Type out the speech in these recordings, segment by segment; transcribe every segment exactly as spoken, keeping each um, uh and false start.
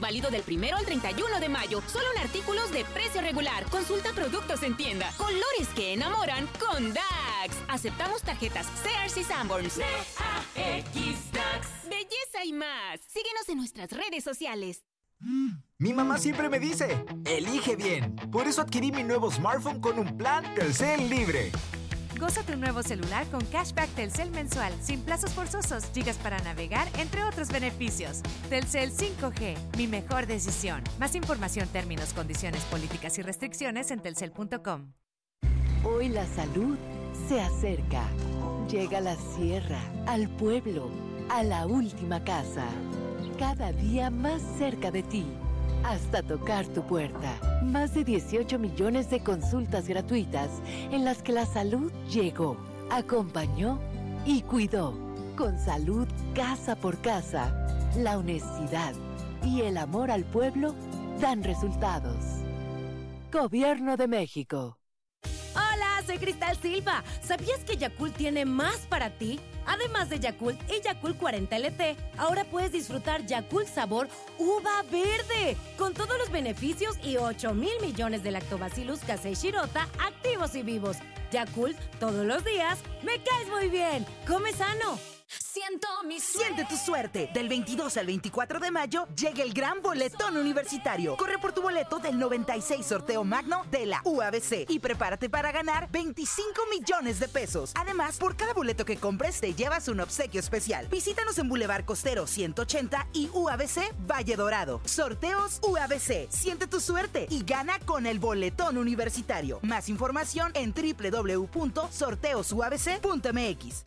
Válido del primero al treinta y uno de mayo. Solo en artículos de precio regular. Consulta productos en tienda. Colores que enamoran con Dax. Aceptamos tarjetas Sears y Sanborns. D A X Dax. Belleza y más. Síguenos en nuestras redes sociales. Mi mamá siempre me dice, elige bien. Por eso adquirí mi nuevo smartphone con un plan Telcel Libre. Goza tu nuevo celular con cashback Telcel mensual, sin plazos forzosos, gigas para navegar, entre otros beneficios. Telcel cinco G, mi mejor decisión. Más información, términos, condiciones, políticas y restricciones en telcel punto com. Hoy la salud se acerca. Llega a la sierra, al pueblo, a la última casa. Cada día más cerca de ti, hasta tocar tu puerta. Más de dieciocho millones de consultas gratuitas en las que la salud llegó, acompañó y cuidó. Con salud casa por casa, la honestidad y el amor al pueblo dan resultados. Gobierno de México. Hola, soy Cristal Silva. ¿Sabías que Yakult tiene más para ti? Además de Yakult y Yakult cuarenta L T, ahora puedes disfrutar Yakult sabor uva verde, con todos los beneficios y ocho mil millones de lactobacillus casei shirota activos y vivos. Yakult, todos los días, me caes muy bien. Come sano. Siento mi suerte. Siente tu suerte. Del veintidós al veinticuatro de mayo llega el gran boletón universitario. Corre por tu boleto del noventa y seis sorteo magno de la U A B C y prepárate para ganar veinticinco millones de pesos. Además, por cada boleto que compres te llevas un obsequio especial. Visítanos en Boulevard Costero ciento ochenta y U A B C Valle Dorado. Sorteos U A B C. Siente tu suerte y gana con el boletón universitario. Más información en doble u doble u doble u punto sorteos u a b c punto m x.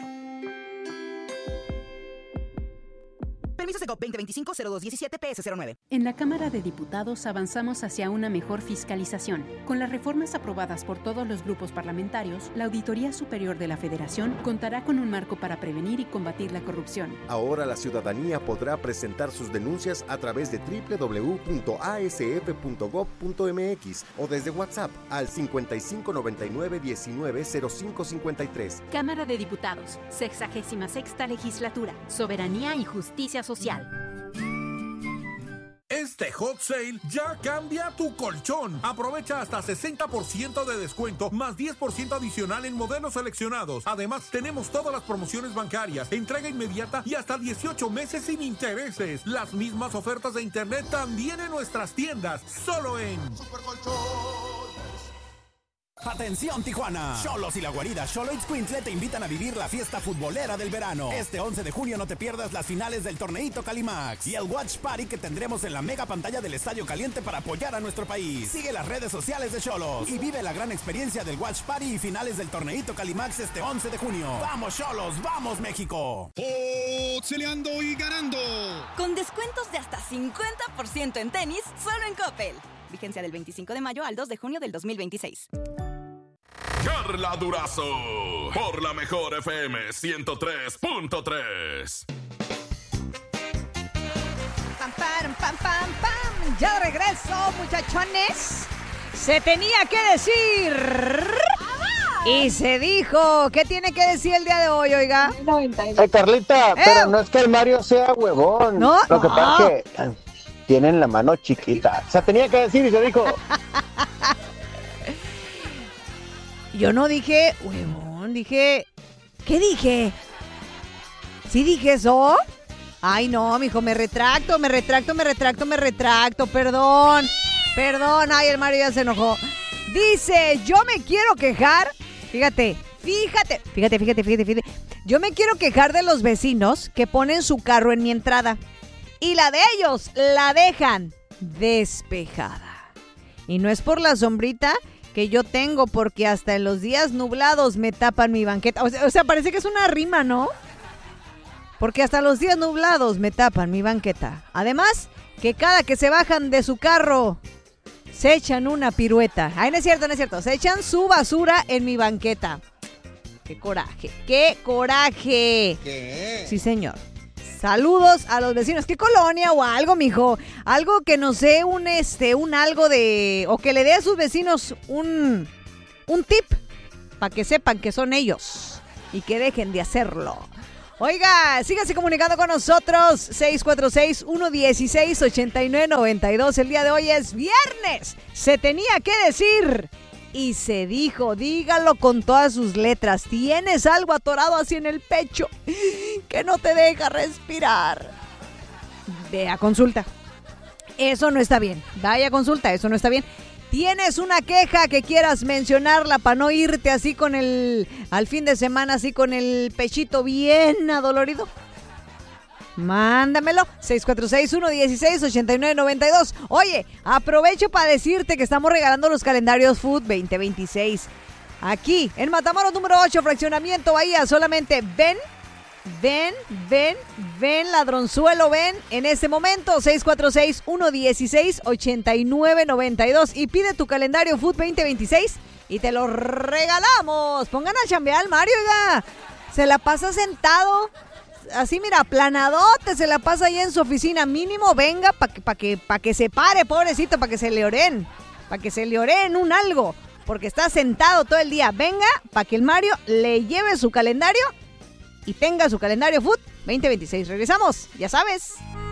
Permiso Segov veinte veinticinco cero dos diecisiete P S cero nueve. En la Cámara de Diputados avanzamos hacia una mejor fiscalización. Con las reformas aprobadas por todos los grupos parlamentarios, la Auditoría Superior de la Federación contará con un marco para prevenir y combatir la corrupción. Ahora la ciudadanía podrá presentar sus denuncias a través de doble u doble u doble u punto a s f punto gov punto m x o desde WhatsApp al cincuenta y cinco noventa y nueve diecinueve cero cinco cincuenta y tres. Cámara de Diputados, sexagésima sexta legislatura, soberanía y justicia social. Este hot sale ya cambia tu colchón. Aprovecha hasta sesenta por ciento de descuento más diez por ciento adicional en modelos seleccionados. Además, tenemos todas las promociones bancarias, entrega inmediata y hasta dieciocho meses sin intereses. Las mismas ofertas de internet también en nuestras tiendas, solo en Supercolchón. Atención Tijuana, Xolos y la guarida Xolo Ixcuintle te invitan a vivir la fiesta futbolera del verano. Este once de junio no te pierdas las finales del torneito Calimax y el Watch Party que tendremos en la mega pantalla del Estadio Caliente para apoyar a nuestro país. Sigue las redes sociales de Xolos y vive la gran experiencia del Watch Party y finales del torneito Calimax este once de junio. ¡Vamos Xolos! ¡Vamos México! ¡Peleando y ganando! Con descuentos de hasta cincuenta por ciento en tenis, solo en Coppel. Vigencia del veinticinco de mayo al dos de junio del dos mil veintiséis. Carla Durazo, por la mejor F M ciento tres punto tres. Pam, pam, pam, pam, pam. Ya de regreso, muchachones. Se tenía que decir. Y se dijo. ¿Qué tiene que decir el día de hoy, oiga? Hey, Carlita, ¡Eh! Pero no es que el Mario sea huevón. No, Lo que no. pasa es que tienen la mano chiquita. Se tenía que decir y se dijo. Yo no dije, huevón, dije, ¿qué dije? ¿Sí dije eso? Ay, no, mijo, me retracto, me retracto, me retracto, me retracto, perdón, perdón, ay, el Mario ya se enojó. Dice, yo me quiero quejar, fíjate, fíjate, fíjate, fíjate, fíjate, fíjate, yo me quiero quejar de los vecinos que ponen su carro en mi entrada y la de ellos la dejan despejada. Y no es por la sombrita que yo tengo, porque hasta en los días nublados me tapan mi banqueta. O sea, o sea, parece que es una rima, ¿no? Porque hasta los días nublados me tapan mi banqueta. Además, que cada que se bajan de su carro, se echan una pirueta. Ay, no es cierto, no es cierto. Se echan su basura en mi banqueta. ¡Qué coraje! ¡Qué coraje! ¿Qué? Sí, señor. Saludos a los vecinos. ¿Qué colonia o algo, mijo? Algo que nos dé un este, un algo de, o que le dé a sus vecinos un, un tip para que sepan que son ellos y que dejen de hacerlo. Oiga, sígase comunicando con nosotros. seis cuatro seis, uno uno seis, ocho nueve nueve dos. El día de hoy es viernes. Se tenía que decir. Y se dijo, dígalo con todas sus letras. Tienes algo atorado así en el pecho que no te deja respirar. Ve a consulta. Eso no está bien. Vaya a consulta, eso no está bien. ¿Tienes una queja que quieras mencionarla para no irte así con el... al fin de semana así con el pechito bien adolorido? Mándamelo, seis cuatro seis, uno uno seis, ocho nueve nueve dos. Oye, aprovecho para decirte que estamos regalando los calendarios Food veinte veintiséis. Aquí, en Matamoros número ocho, fraccionamiento Bahía. Solamente ven, ven, ven, ven, ladronzuelo, ven. En este momento, seis cuatro seis, uno uno seis, ocho nueve nueve dos. Y pide tu calendario Food veinte veintiséis y te lo regalamos. Pongan a chambear al Mario, oiga. Se la pasa sentado. Así, mira, planadote, se la pasa ahí en su oficina. Mínimo, venga, para que, pa que, pa que se pare, pobrecito, para que se le oren. Para que se le oren un algo. Porque está sentado todo el día. Venga, para que el Mario le lleve su calendario y tenga su calendario Food veinte veintiséis. Regresamos, ya sabes.